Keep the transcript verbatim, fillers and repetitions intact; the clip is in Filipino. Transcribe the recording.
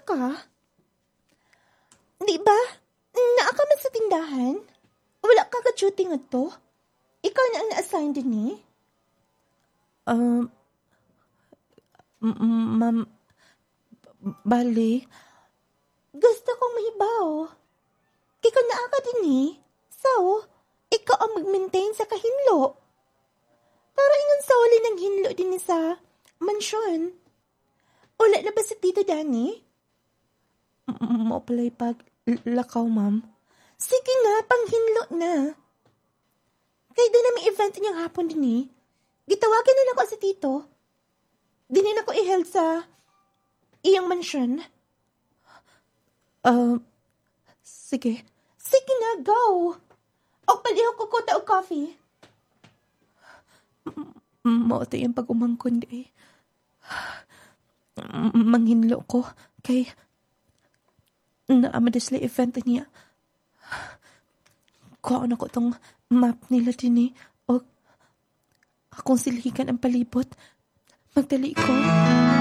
ka? Di ba? Naa ka man sa tindahan? Wala ka ka-duty nga to? Ikaw na ang na-assign din eh? Um, m- ma'am, bali, Gusto kong mahibaw. Ikaw naa ka din eh? So, ikaw ang mag-maintain sa kahinlo. Para ingon sa uli ng hinlo din eh sa mansyon. Wala na ba si Tito Danny? m- mo pala'y pag lakaw, ma'am. Sige nga, panghinlo na. Kaya doon na may event niyang hapon din eh. Gitawagan na lang ko si Tito. Dinin ako i-held sa iyang mansyon. Um, sige. Sige na, go. O paliho ko kuta o coffee. Mo ito yung pag-umangkon di. Manghinlo ko kay naamadis la event niya. Kuhaan ako tong map nila din eh. O akong siligan ang palibot. Magdali ko.